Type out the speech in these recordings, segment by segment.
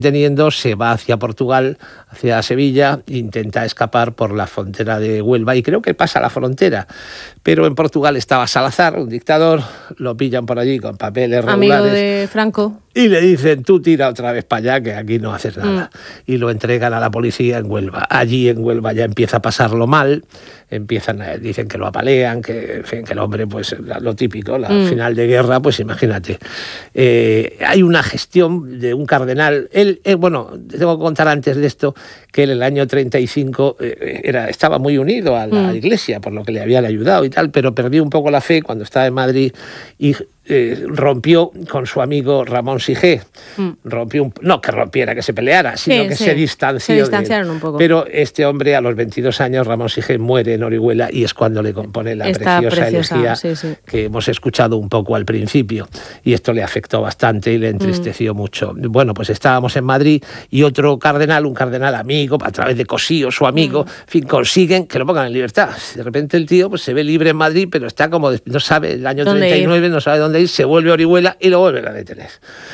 teniendo, se va hacia Portugal, hacia Sevilla, intenta escapar por la frontera de Huelva y creo que pasa la frontera. Pero en Portugal estaba Salazar, un dictador, lo pillan por allí con papeles regulares. Amigo de Franco. Y le dicen, tú tira otra vez para allá, que aquí no haces nada. Y lo entregan a la policía en Huelva. Allí en Huelva ya empieza a pasarlo mal, dicen que lo apalean, que, en fin, que el hombre, pues lo típico, final de guerra, pues imagínate. Hay una gestión de un cardenal. Bueno, tengo que contar antes de esto que él en el año 35 estaba muy unido a la Iglesia, por lo que le habían ayudado y tal, pero perdió un poco la fe cuando estaba en Madrid y rompió con su amigo Ramón Sigé. No que rompiera, que se peleara, sino que se distanció. Se distanciaron un poco. Pero este hombre, a los 22 años, Ramón Sigé, muere en Orihuela y es cuando le compone la preciosa elegía que hemos escuchado un poco al principio. Y esto le afectó bastante y le entristeció mucho. Bueno, pues estábamos en Madrid y otro cardenal, un cardenal amigo, a través de Cosío, su amigo, en fin, consiguen que lo pongan en libertad. De repente el tío pues se ve libre en Madrid, pero está como, no sabe, el año 39, no sabe dónde ir, se vuelve a Orihuela y lo vuelven a detener.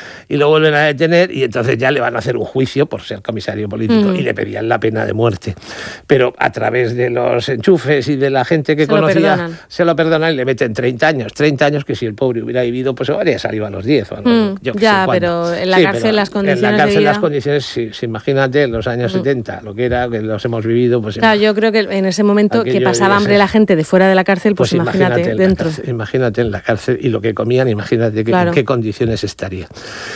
Y entonces ya le van a hacer un juicio por ser comisario político y le pedían la pena de muerte. Pero a través de los enchufes y de la gente que conocía, se lo perdonan y le meten 30 años. 30 años que si el pobre hubiera vivido, pues habría salido a los 10. Pero en la cárcel las condiciones en la cárcel de vida... las condiciones, sí, imagínate, en los años 70, lo que era, que los hemos vivido... pues claro, yo creo que en ese momento que pasaba hambre la gente de fuera de la cárcel, pues imagínate dentro. Imagínate en la cárcel y lo que comían, imagínate en qué condiciones estaría.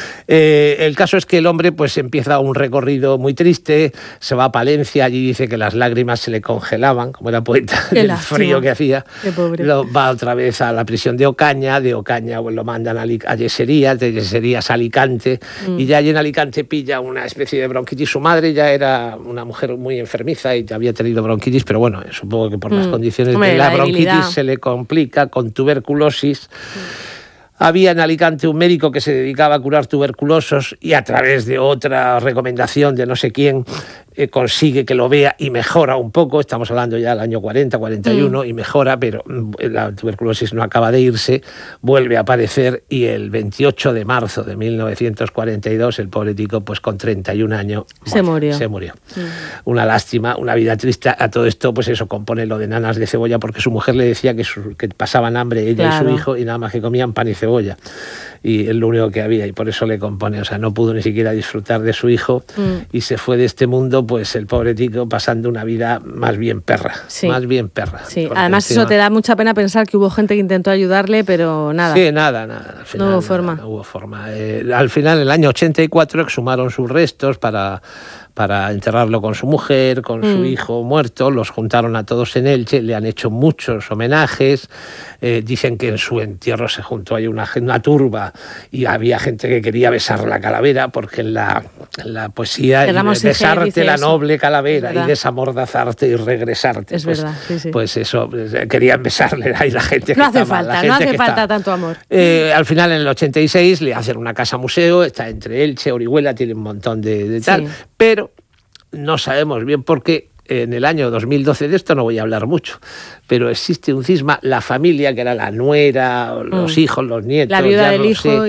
El caso es que el hombre pues empieza un recorrido muy triste, se va a Palencia, allí dice que las lágrimas se le congelaban, como era poeta, del frío que hacía. Va otra vez a la prisión de Ocaña pues, lo mandan a Yeserías, de Yeserías a Alicante, y ya allí en Alicante pilla una especie de bronquitis. Su madre ya era una mujer muy enfermiza y había tenido bronquitis, pero bueno, supongo que por las condiciones de la bronquitis se le complica con tuberculosis. Había en Alicante un médico que se dedicaba a curar tuberculosos y a través de otra recomendación de no sé quién consigue que lo vea y mejora un poco. Estamos hablando ya del año 40, 41 y mejora, pero la tuberculosis no acaba de irse, vuelve a aparecer y el 28 de marzo de 1942 el pobre tico, pues con 31 años se murió. Una lástima, una vida triste. A todo esto, pues eso, compone lo de Nanas de cebolla porque su mujer le decía que pasaban hambre ella y su hijo y nada más que comían pan y cebolla. Y es lo único que había y por eso le compone. O sea, no pudo ni siquiera disfrutar de su hijo y se fue de este mundo, pues el pobre tico pasando una vida más bien perra. Más bien perra. Sí, además eso te da mucha pena pensar que hubo gente que intentó ayudarle, pero nada. Sí, nada. Al final, no hubo forma. No hubo forma. Al final, en el año 84, exhumaron sus restos para enterrarlo con su mujer, con su hijo muerto, los juntaron a todos en Elche, le han hecho muchos homenajes, dicen que en su entierro se juntó ahí una turba y había gente que quería besar la calavera, porque en la poesía besarte la noble calavera y desamordazarte y regresarte. Es verdad, sí. Pues eso, querían besarle ahí la gente. No hace falta tanto amor. Al final, en el 86, le hacen una casa museo, está entre Elche, Orihuela, tiene un montón de tal, pero no sabemos bien por qué. En el año 2012, de esto no voy a hablar mucho, pero existe un cisma, la familia, que era la nuera, los hijos, los nietos, la viuda del hijo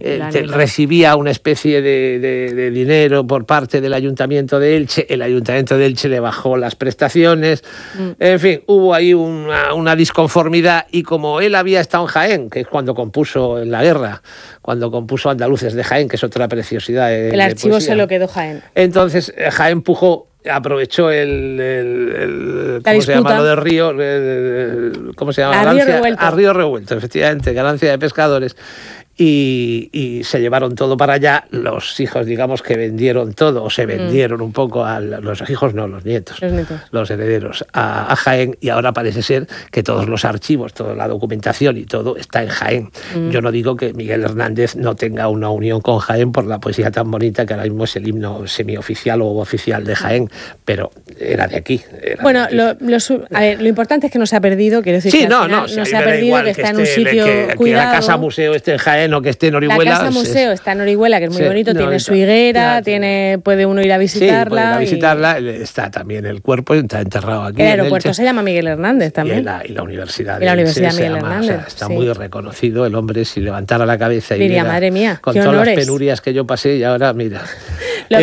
recibía una especie de dinero por parte del Ayuntamiento de Elche, el Ayuntamiento de Elche le bajó las prestaciones, en fin, hubo ahí una disconformidad y como él había estado en Jaén, que es cuando compuso en la guerra, cuando compuso Andaluces de Jaén, que es otra preciosidad el archivo se lo quedó Jaén. Entonces Jaén aprovechó ¿cómo se llama lo del río? ¿Cómo se llama? A río revuelto, efectivamente, ganancia de pescadores. Y se llevaron todo para allá. Los hijos, digamos que vendieron todo, o se vendieron un poco a los hijos, no, los nietos, los herederos, a Jaén, y ahora parece ser que todos los archivos, toda la documentación y todo está en Jaén. Yo no digo que Miguel Hernández no tenga una unión con Jaén por la poesía tan bonita que ahora mismo es el himno semioficial o oficial de Jaén, pero era de aquí. Lo importante es que no se ha perdido, quiero decir que no se ha perdido, que está en un sitio cuidado. Que la casa museo esté en Jaén, Bueno, que esté en Orihuela. La casa museo está en Orihuela, que es muy bonito, tiene su higuera, puede uno ir a visitarla. Sí, puede ir a visitarla. Está también el cuerpo, está enterrado aquí. El aeropuerto se llama Miguel Hernández también. Y la universidad. Y la Universidad Miguel Hernández. O sea, está muy reconocido el hombre, si levantara la cabeza y diría, madre mía, con todas las penurias que yo pasé y ahora, mira.